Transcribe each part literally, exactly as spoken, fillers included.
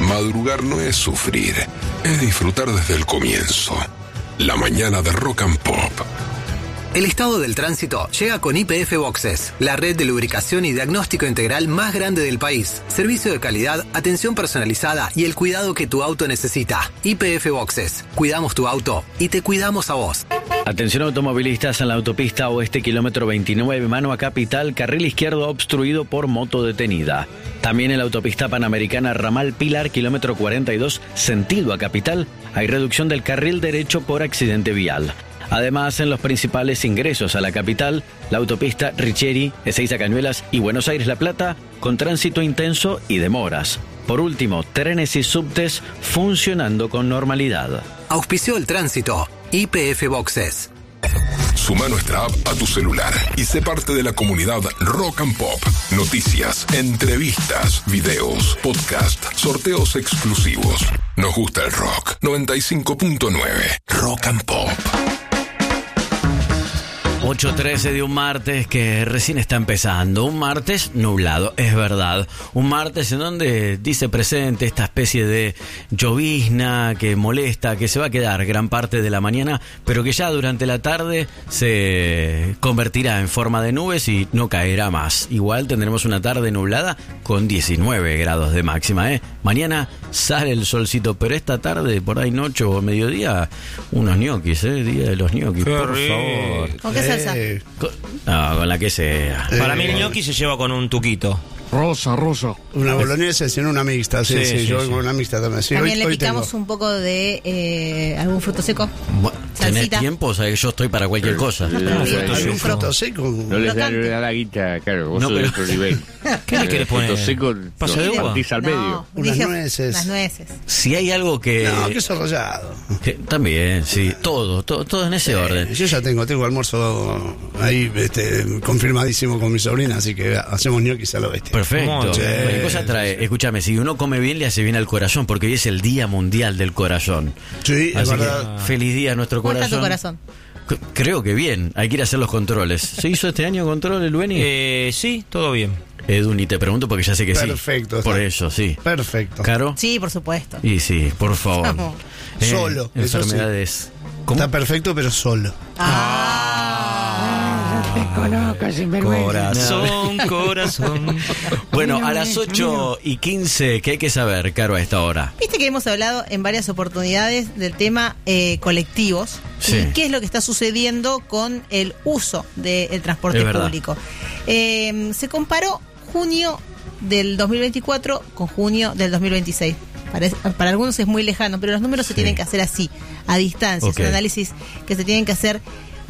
Madrugar no es sufrir, es disfrutar desde el comienzo. La mañana de Rock and Pop. El estado del tránsito llega con Y P F Boxes, la red de lubricación y diagnóstico integral más grande del país. Servicio de calidad, atención personalizada y el cuidado que tu auto necesita. Y P F Boxes. Cuidamos tu auto y te cuidamos a vos. Atención automovilistas en la autopista oeste kilómetro veintinueve, mano a Capital, carril izquierdo obstruido por moto detenida. También en la autopista panamericana ramal Pilar, kilómetro cuarenta y dos, sentido a Capital, hay reducción del carril derecho por accidente vial. Además, en los principales ingresos a la capital, la autopista Richieri, Ezeiza Cañuelas y Buenos Aires-La Plata, con tránsito intenso y demoras. Por último, trenes y subtes funcionando con normalidad. Auspició el tránsito. Y P F Boxes. Suma nuestra app a tu celular y sé parte de la comunidad Rock and Pop. Noticias, entrevistas, videos, podcast, sorteos exclusivos. Nos gusta el rock. noventa y cinco punto nueve Rock and Pop. ocho trece de un martes que recién está empezando. Un martes nublado, es verdad. Un martes en donde dice presente esta especie de llovizna que molesta, que se va a quedar gran parte de la mañana, pero que ya durante la tarde se convertirá en forma de nubes y no caerá más. Igual tendremos una tarde nublada con diecinueve grados de máxima, ¿eh? Mañana sale el solcito, pero esta tarde, por ahí noche o mediodía, unos ñoquis, ¿eh? Día de los ñoquis, Qué por rico. favor. ¿Con qué salsa? Eh, Con, no, con la que sea. Eh, Para mí el ñoqui se lleva con un tuquito. rosa, rosa. Una boloñesa, sino una mixta. Sí, Sí, sí, sí, yo sí. con una mixta también. Sí, También hoy- le hoy picamos tengo. un poco de eh, algún fruto seco. Bueno, ¿tenés Salsita. tiempo? O sea, que yo estoy para cualquier cosa. pero Ah, bien. fruto Hay un seco. fruto seco. No les da, Crocante. no les da la guita, claro, vos No, sos de pero- otro nivel. ¿Qué le querés poner? Fruto seco, ¿Pasa lo de uva? partís al No, medio. Unas dije nueces. Las nueces. Si hay algo que, No, queso rallado. que- también, sí, todo, todo, todo en ese orden. Yo ya tengo, tengo almuerzo ahí este, confirmadísimo con mi sobrina, así que hacemos ñoquis a lo bestia. Perfecto. Muy bien. Cualquier cosa trae, escúchame, si uno come bien le hace bien al corazón, porque hoy es el Día Mundial del Corazón. Sí, es Así verdad. que feliz día a nuestro ¿Cómo corazón. está tu corazón? C- Creo que bien, hay que ir a hacer los controles. ¿Se hizo este año control, el Beni? Eh, sí, todo bien. Edu, ni te pregunto porque ya sé que sí. Perfecto, Por está. eso, sí. Perfecto. ¿Caro? Sí, por supuesto. Y sí, por favor. Vamos. Solo, eso sí. Enfermedades. ¿Cómo? Está perfecto, pero solo. Corazón, corazón. Bueno, a las ocho y quince, ¿qué hay que saber, Caro, a esta hora? Viste que hemos hablado en varias oportunidades del tema eh, colectivos Sí. y qué es lo que está sucediendo con el uso del transporte Es verdad. público. Eh, se comparó junio del dos mil veinticuatro con junio del dos mil veintiséis. Para, para algunos es muy lejano, pero los números se Sí. tienen que hacer así, a distancia. Ok. Es un análisis que se tienen que hacer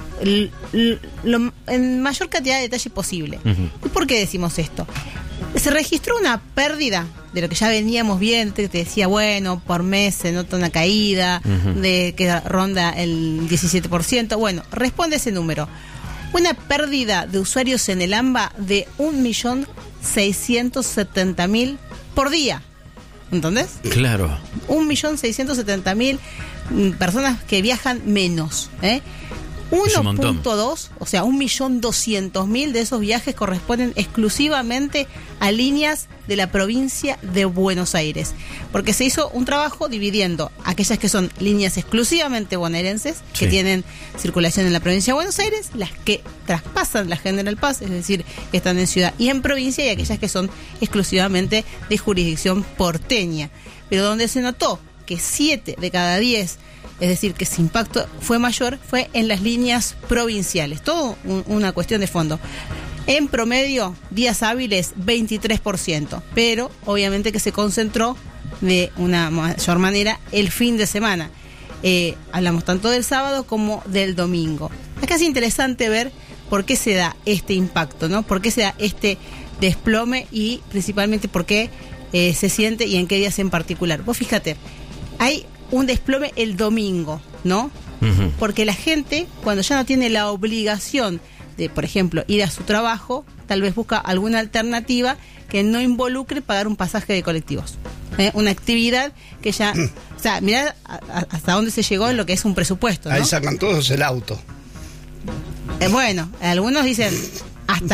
l- l- lo- en mayor cantidad de detalle posible. Ujú. ¿Y por qué decimos esto? Se registró una pérdida de lo que ya veníamos viendo, que te decía, bueno, por mes se nota una caída, Ujú. de que ronda el diecisiete por ciento. Bueno, responde ese número. Una pérdida de usuarios en el AMBA de un millón seiscientos setenta mil por día. ¿Entendés? Claro. un millón seiscientos setenta mil personas que viajan menos. ¿eh? Es un uno montón. punto dos, o sea, un millón doscientos mil de esos viajes corresponden exclusivamente a líneas de la provincia de Buenos Aires. Porque se hizo un trabajo dividiendo aquellas que son líneas exclusivamente bonaerenses, que Sí. tienen circulación en la provincia de Buenos Aires, las que traspasan la General Paz, es decir, que están en ciudad y en provincia, y aquellas que son exclusivamente de jurisdicción porteña. Pero donde se notó que siete de cada diez, es decir, que ese impacto fue mayor, fue en las líneas provinciales. Todo un- una cuestión de fondo. En promedio, días hábiles, veintitrés por ciento. Pero, obviamente, que se concentró de una mayor manera el fin de semana. Eh, hablamos tanto del sábado como del domingo. Acá es interesante ver por qué se da este impacto, ¿no? Por qué se da este desplome y, principalmente, por qué eh, se siente y en qué días en particular. Vos fíjate, hay un desplome el domingo, ¿no? Ujú. Porque la gente, cuando ya no tiene la obligación de, por ejemplo, ir a su trabajo, tal vez busca alguna alternativa que no involucre pagar un pasaje de colectivos. ¿eh? Una actividad que ya... O sea, mirá a- a- hasta dónde se llegó en lo que es un presupuesto, ¿no? Ahí sacan todos el auto. Eh, bueno, algunos dicen hasta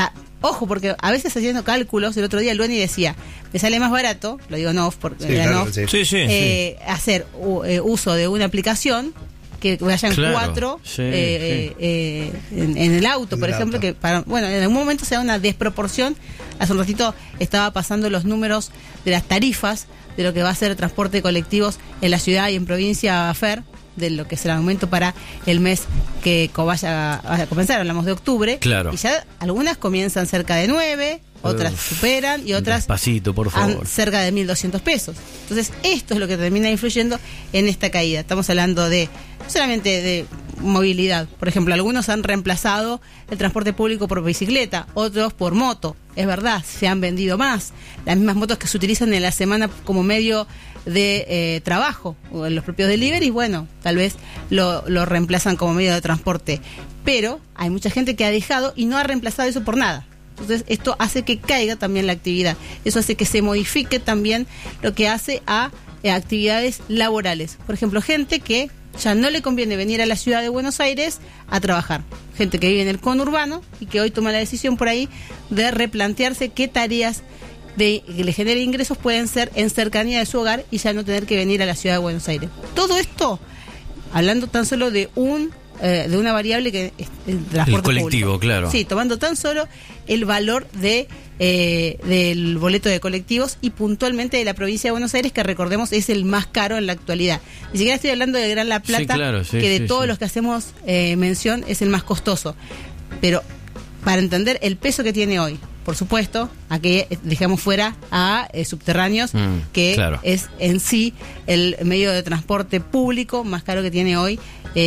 ojo, porque a veces haciendo cálculos, el otro día Luani decía, me sale más barato, lo digo no, porque Sí, era claro, no, sí. Sí, sí, eh, hacer u- eh, uso de una aplicación que vayan Claro, cuatro sí, eh, sí. eh, en, en el auto, En por el ejemplo, auto. que para, bueno, en algún momento se da una desproporción. Hace un ratito estaba pasando los números de las tarifas de lo que va a ser el transporte de colectivos en la ciudad y en provincia Fer, de lo que será el aumento para el mes que co- vaya, vaya a comenzar, hablamos de octubre. Claro. Y ya algunas comienzan cerca de nueve, otras Uf, superan y otras Despacito, por han favor. cerca de mil doscientos pesos. Entonces, esto es lo que termina influyendo en esta caída. Estamos hablando de no solamente de movilidad. Por ejemplo, algunos han reemplazado el transporte público por bicicleta, otros por moto. Es verdad, se han vendido más. Las mismas motos que se utilizan en la semana como medio de eh, trabajo, o en los propios deliveries, bueno, tal vez lo, lo reemplazan como medio de transporte. Pero hay mucha gente que ha dejado y no ha reemplazado eso por nada. Entonces, esto hace que caiga también la actividad. Eso hace que se modifique también lo que hace a eh, actividades laborales. Por ejemplo, gente que ya no le conviene venir a la ciudad de Buenos Aires a trabajar. Gente que vive en el conurbano y que hoy toma la decisión por ahí de replantearse qué tareas de, que le genere ingresos pueden ser en cercanía de su hogar y ya no tener que venir a la ciudad de Buenos Aires. Todo esto, hablando tan solo de un eh, de una variable que es el transporte El colectivo, público. claro. Sí, tomando tan solo el valor de eh, del boleto de colectivos y puntualmente de la provincia de Buenos Aires, que recordemos es el más caro en la actualidad. Ni siquiera estoy hablando de Gran La Plata, Sí, claro, sí, que de sí, todos sí. los que hacemos eh, mención es el más costoso. Pero para entender el peso que tiene hoy, por supuesto, aquí dejamos fuera a eh, subterráneos, Mm, que claro. es en sí el medio de transporte público más caro que tiene hoy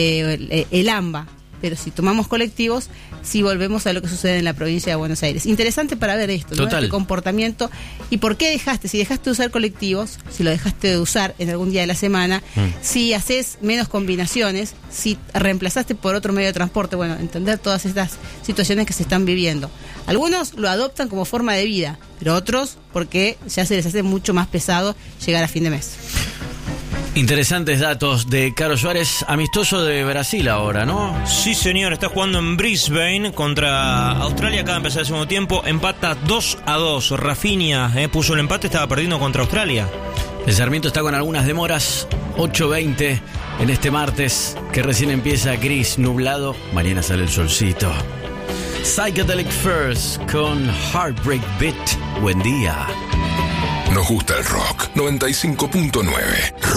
eh, el, el AMBA. Pero si tomamos colectivos, sí volvemos a lo que sucede en la provincia de Buenos Aires. Interesante para ver esto, ¿no? Total. Este comportamiento. ¿Y por qué dejaste? Si dejaste de usar colectivos, si lo dejaste de usar en algún día de la semana, Mm. si haces menos combinaciones, si reemplazaste por otro medio de transporte, bueno, entender todas estas situaciones que se están viviendo. Algunos lo adoptan como forma de vida, pero otros porque ya se les hace mucho más pesado llegar a fin de mes. Interesantes datos de Carlos Suárez, amistoso de Brasil ahora, ¿no? Sí, señor, está jugando en Brisbane contra Australia. Acaba de empezar el segundo tiempo, empata dos a dos. Rafinha eh, puso el empate, estaba perdiendo contra Australia. El Sarmiento está con algunas demoras, ocho veinte en este martes, que recién empieza gris, nublado, mañana sale el solcito. Psychedelic First con Heartbreak Beat, buen día. Nos gusta el rock. noventa y cinco punto nueve.